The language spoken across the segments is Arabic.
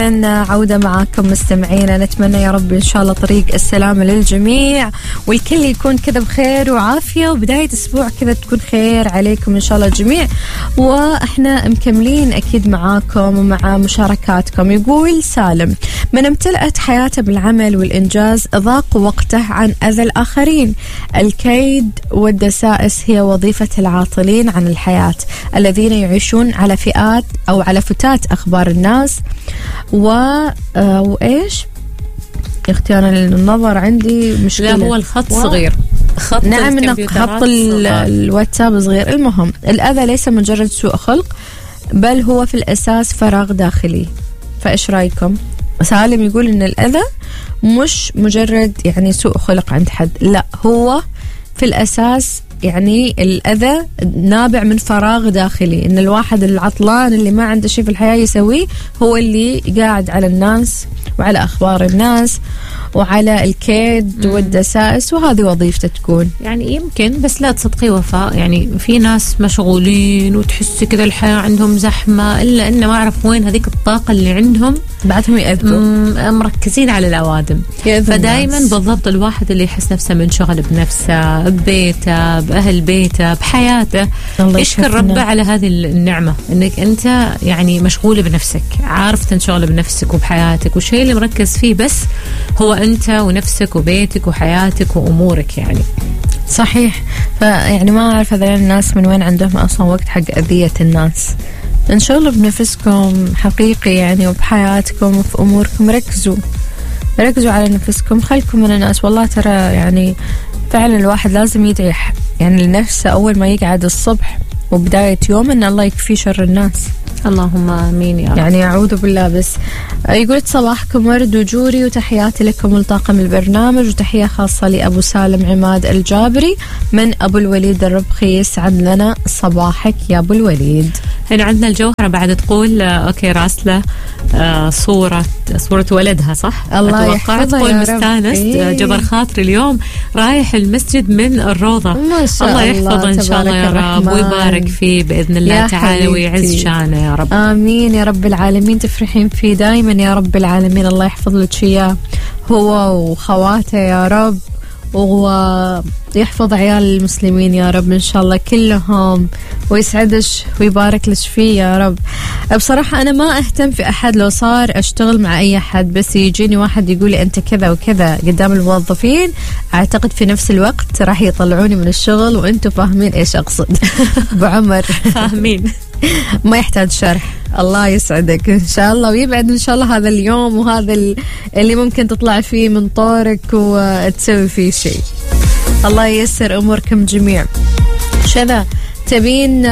عودة معاكم مستمعينا، نتمنى يا رب إن شاء الله طريق السلامة للجميع والكل يكون كذا بخير وعافية، وبداية أسبوع كذا تكون خير عليكم إن شاء الله الجميع. وإحنا مكملين أكيد معاكم ومع مشاركاتكم. يقول سالم: من امتلأت حياته بالعمل والإنجاز ضاق وقته عن أذى الآخرين. الكيد والدسائس هي وظيفة العاطلين عن الحياة الذين يعيشون على فئات أو على فتات أخبار الناس. وإيش اختي أنا النظر عندي مشكلة. لا هو الخط صغير، خط نعم إنه خط الواتساب صغير. المهم الأذى ليس مجرد سوء خلق، بل هو في الأساس فراغ داخلي. فإيش رأيكم؟ سالم يقول إن الأذى مش مجرد يعني سوء خلق عند حد، لا هو في الأساس يعني الأذى نابع من فراغ داخلي، إن الواحد العطلان اللي ما عنده شيء في الحياة يسويه هو اللي قاعد على الناس وعلى أخبار الناس وعلى الكيد والدسائس، وهذه وظيفته تكون. يعني يمكن بس لا تصدقي وفاء، يعني في ناس مشغولين وتحسي كذا الحياة عندهم زحمة، إلا إن ما أعرف وين هذيك الطاقة اللي عندهم بعدهم يأذوا، مركزين على الأوادم. فدايما بالضبط الواحد اللي يحس نفسه منشغل بنفسه، ببيته، بأهل بيته، بحياته، يشكر ربه على هذه النعمة، إنك أنت يعني مشغولة بنفسك، عارف تنشغل بنفسك وبحياتك، والشيء اللي مركز فيه بس هو أنت ونفسك وبيتك وحياتك وأمورك. يعني صحيح. فيعني ما أعرف هذول الناس من وين عندهم أصلا وقت حق أذية الناس. انشغلوا بنفسكم حقيقي يعني، وبحياتكم وفي أموركم. ركزوا على نفسكم، خلكم من الناس. والله ترى يعني فعلا الواحد لازم يدعي يعني لنفسه أول ما يقعد الصبح وبداية يوم إن الله يكفي شر الناس. اللهم آمين يا رب. يعني أعوذ بالله. بس يقول صباحكم ورد وجوري، وتحياتي لكم ولطاقم البرنامج، وتحية خاصة لأبو سالم عماد الجابري من أبو الوليد الربخي. يسعد لنا صباحك يا أبو الوليد. هنا عندنا الجوهرة بعد تقول أوكي راسلة صورة ولدها، صح؟ الله يحفظها تقول مستانس جبر خاطري اليوم رايح المسجد من الروضة. ما شاء الله يحفظه إن شاء الله يا رب، ويبارك فيه بإذن الله تعالى، ويعز شانه يا رب. آمين يا رب العالمين. تفرحين فيه دايما يا رب العالمين. الله يحفظ لك إياه هو وخواته يا رب، ويحفظ عيال المسلمين يا رب إن شاء الله كلهم، ويسعدش ويبارك لش فيه يا رب. بصراحة أنا ما أهتم في أحد، لو صار أشتغل مع أي حد بس يجيني واحد يقولي أنت كذا وكذا قدام الموظفين، أعتقد في نفس الوقت راح يطلعوني من الشغل، وأنتم فاهمين إيش أقصد. بعمر فاهمين. ما يحتاج شرح. الله يسعدك إن شاء الله، ويبعد إن شاء الله هذا اليوم وهذا اللي ممكن تطلع فيه من طورك وتسوي فيه شيء. الله ييسر أموركم جميع. شذا تبين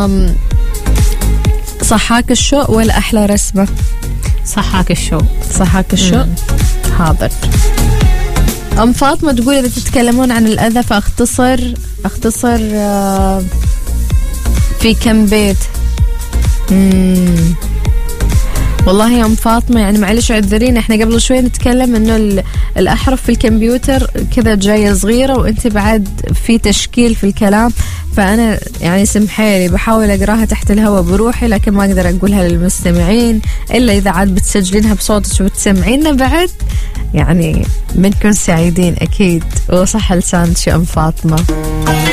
صحاك الشوق ولا أحلى رسمة؟ صحاك الشوق. صحاك الشوق. حاضر. أم فاطمة تقول إذا تتكلمون عن الأذى فأختصر في كم بيت. والله يا أم فاطمة يعني معلش عذرين، احنا قبل شوي نتكلم انه الأحرف في الكمبيوتر كذا جاية صغيرة، وانت بعد في تشكيل في الكلام، فأنا يعني سمحيلي بحاول أقراها تحت الهواء بروحي، لكن ما أقدر أقولها للمستمعين إلا إذا عاد بتسجلينها بصوتك وبتسمعيننا بعد، يعني منكم سعيدين أكيد. وصح لسانك يا أم فاطمة.